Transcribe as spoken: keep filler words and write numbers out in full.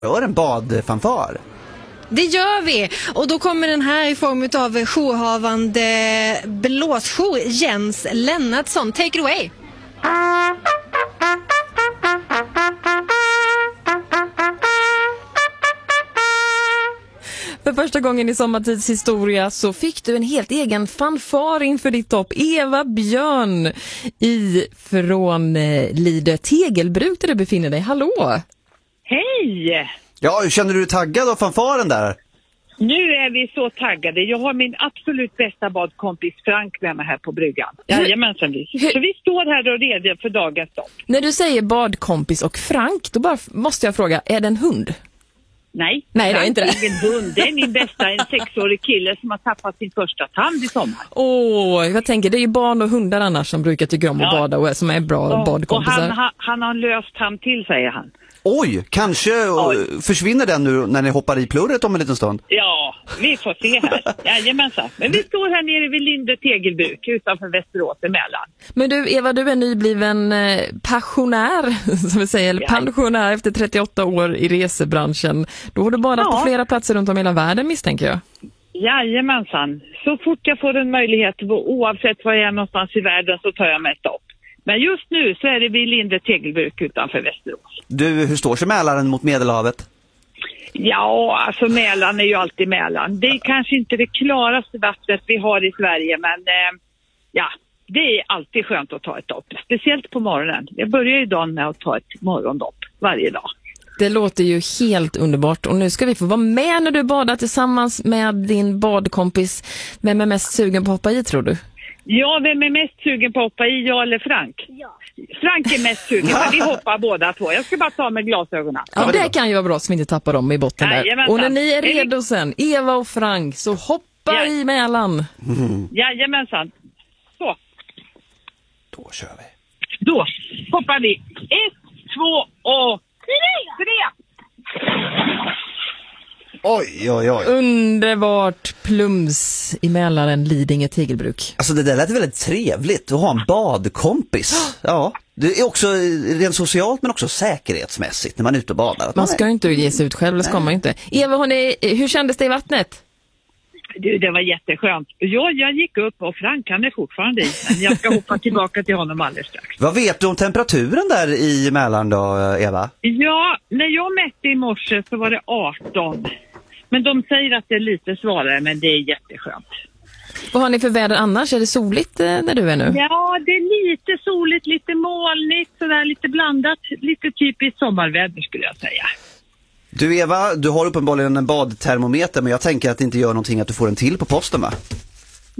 Gör en badfanfar. Det gör vi. Och då kommer den här i form av jourhavande blåsjour. Jens Lennartsson, take it away. För första gången i Sommartids historia så fick du en helt egen fanfar inför ditt topp. Eva Björn ifrån Lidö Tegelbruk där du befinner dig. Hallå! Hej! Ja, känner du dig taggad av fanfaren där? Nu är vi så taggade. Jag har min absolut bästa badkompis Frank med mig här på bryggan. Jajamensan, vi. Så vi står här och redo för dagens stopp. När du säger badkompis och Frank, då bara måste jag fråga, är det en hund? Nej, Nej, det är inte det. Ingen hund. Det är min bästa, en sexårig kille som har tappat sin första tand i sommar. Åh, jag tänker, det är ju barn och hundar annars som brukar tycka om ja. att bada och är, som är bra ja. badkompisar. Och han, han, han har löst hand till, säger han. Oj, kanske Oj. försvinner den nu när ni hoppar i plurret om en liten stund? Ja, vi får se här. Jajamensan. Men vi står här nere vid Lidö Tegelbruk utanför Västerås i Mälaren. Men du Eva, du är nybliven eh, passionär, som vi säger, eller pensionär efter trettioåtta år i resebranschen. Då har du badat ja. på flera platser runt om i hela världen, misstänker jag. Jajamensan. Så fort jag får en möjlighet, oavsett var jag är någonstans i världen, så tar jag mig ett stopp. Men just nu så är det vid Lidö Tegelbruk utanför Västerås. Du, hur står sig Mälaren mot Medelhavet? Ja, alltså Mälaren är ju alltid Mälaren. Det är kanske inte det klaraste vattnet vi har i Sverige, men eh, ja, det är alltid skönt att ta ett dopp. Speciellt på morgonen. Jag börjar ju dagen med att ta ett morgondopp varje dag. Det låter ju helt underbart och nu ska vi få vara med när du badar tillsammans med din badkompis. Vem är mest sugen på att hoppa i, tror du? Ja, vem är mest sugen på att hoppa i, jag eller Frank? Ja. Frank är mest sugen, men vi hoppar båda två. Jag ska bara ta med glasögonen. Ja, det kan ju vara bra så vi inte tappar dem i botten där. Jajamensan. Och när ni är redo sen, Eva och Frank, så hoppa ja. i Mälaren. Mm. Jajamensan. Så. Då kör vi. Då hoppar vi. Ett, två och tre. Oj, oj, oj. Underbart plums i Mälaren, Lidingö Tegelbruk. Alltså det där lät väldigt trevligt att ha en badkompis. Ja, det är också rent socialt men också säkerhetsmässigt när man är ute och badar. Man, man ska ju inte ge sig ut själv, det ska man ju inte. Eva, hörni, hur kändes det i vattnet? Du, det var jätteskönt. Jag, jag gick upp och Frank, han är fortfarande i. Men jag ska hoppa tillbaka till honom alldeles strax. Vad vet du om temperaturen där i Mälaren då, Eva? Ja, när jag mätte i morse så var det arton. Men de säger att det är lite svalare, men det är jätteskönt. Vad har ni för väder annars? Är det soligt när du är nu? Ja, det är lite soligt, lite molnigt, sådär lite blandat. Lite typiskt sommarväder skulle jag säga. Du Eva, du har uppenbarligen en badtermometer, men jag tänker att det inte gör någonting att du får en till på posten, va?